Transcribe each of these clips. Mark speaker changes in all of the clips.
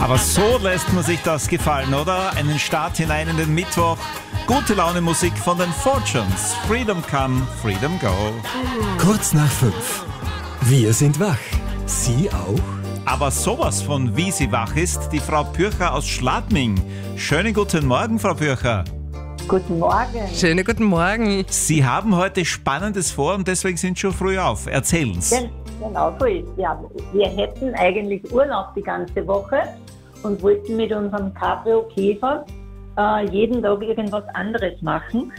Speaker 1: Aber so lässt man sich das gefallen, oder? Einen Start hinein in den Mittwoch. Gute Laune Musik von den Fortunes. Freedom come, freedom go.
Speaker 2: Kurz nach 5. Wir sind wach. Sie auch?
Speaker 1: Aber sowas von wie sie wach ist, die Frau Pürcher aus Schladming. Schönen guten Morgen, Frau Pürcher.
Speaker 3: Guten Morgen.
Speaker 4: Schönen guten Morgen.
Speaker 1: Sie haben heute Spannendes vor und deswegen sind Sie schon früh auf. Erzählen's.
Speaker 3: Genau so ist es. Ja, wir hätten eigentlich Urlaub die ganze Woche und wollten mit unserem Cabrio Käfer jeden Tag irgendwas anderes machen.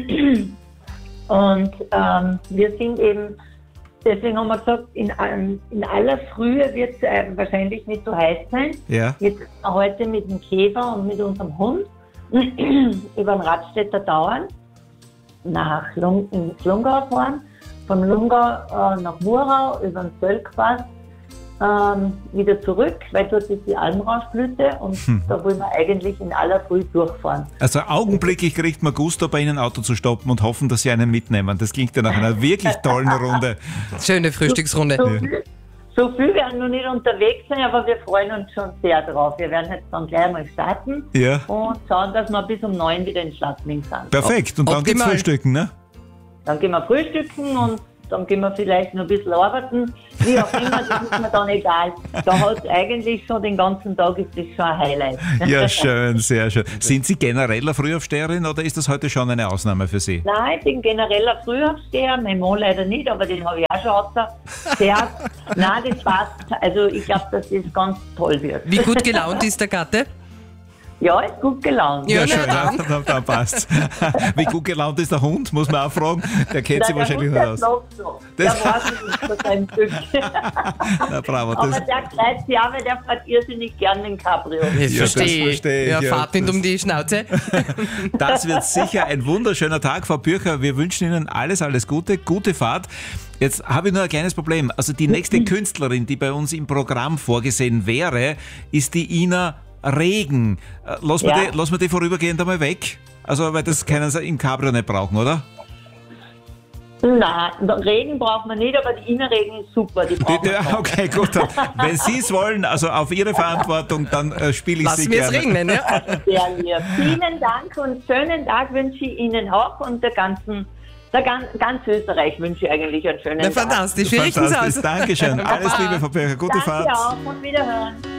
Speaker 3: Und wir sind eben, deswegen haben wir gesagt, in aller Frühe wird es wahrscheinlich nicht so heiß sein.
Speaker 1: Ja.
Speaker 3: Jetzt heute mit dem Käfer und mit unserem Hund über den Radstädter Dauern nach Lungau fahren, vom Lungau nach Murau über den Sölkpass wieder zurück, weil dort ist die Almrauschblüte und da wollen wir eigentlich in aller Früh durchfahren.
Speaker 1: Also augenblicklich kriegt man Gusto, bei Ihnen ein Auto zu stoppen und hoffen, dass Sie einen mitnehmen. Das klingt ja nach einer wirklich tollen Runde.
Speaker 4: Schöne Frühstücksrunde.
Speaker 3: So viel werden wir nicht unterwegs sein, aber wir freuen uns schon sehr drauf. Wir werden jetzt dann gleich mal starten und schauen, dass wir bis um 9 wieder in Schladming sind.
Speaker 1: Perfekt, und dann geht's
Speaker 4: Optimal.
Speaker 1: frühstücken, ne?
Speaker 3: Dann gehen wir frühstücken und dann gehen wir vielleicht noch ein bisschen arbeiten. Wie auch immer, das ist mir dann egal. Da hat es eigentlich schon den ganzen Tag, ist das schon ein Highlight.
Speaker 1: Ja, schön, sehr schön. Sind Sie generell eine Frühaufsteherin oder ist das heute schon eine Ausnahme für Sie?
Speaker 3: Nein, ich bin generell ein Frühaufsteher, mein Mann leider nicht, aber den habe ich auch schon ausgehört. Nein, das passt. Also ich glaube, dass das ganz toll wird.
Speaker 4: Wie gut gelaunt ist der Gatte?
Speaker 3: Ja, ist gut gelaunt.
Speaker 4: Ja,
Speaker 1: schön,
Speaker 4: na
Speaker 1: da passt. Wie gut gelaunt ist der Hund, muss man auch fragen. Der kennt sich wahrscheinlich nicht aus.
Speaker 3: So. Der weiß nicht von seinem Glück.
Speaker 1: Na, bravo.
Speaker 3: Aber der freut sich auch, weil der fährt irrsinnig gern den Cabrio.
Speaker 4: Das
Speaker 1: Ja, das
Speaker 4: verstehe
Speaker 1: verstehe ich,
Speaker 4: Ja,
Speaker 1: ja.
Speaker 4: Fahrtwind um die Schnauze.
Speaker 1: Das wird sicher ein wunderschöner Tag, Frau Pürcher. Wir wünschen Ihnen alles Gute, gute Fahrt. Jetzt habe ich nur ein kleines Problem. Also die nächste Künstlerin, die bei uns im Programm vorgesehen wäre, ist die Ina Regen. Lassen wir die vorübergehend einmal weg? Also, weil das können Sie im Cabrio nicht brauchen, oder?
Speaker 3: Nein, Regen braucht man nicht, aber die Innerregen ist super. Die braucht man schon.
Speaker 1: Okay, gut. Dann, wenn Sie es wollen, also auf Ihre Verantwortung, dann spiele ich
Speaker 4: Lass
Speaker 1: Sie
Speaker 4: mir es
Speaker 1: gerne.
Speaker 4: regnen, ja?
Speaker 3: Sehr lieb. Vielen Dank und schönen Tag wünsche ich Ihnen auch und ganz Österreich wünsche ich eigentlich einen schönen
Speaker 4: Na,
Speaker 3: Tag.
Speaker 4: fantastisch, wir richten es aus.
Speaker 1: Fantastisch, Dankeschön. Alles Liebe, Frau Pürcher. Gute
Speaker 3: Danke
Speaker 1: Fahrt.
Speaker 3: auch und wiederhören.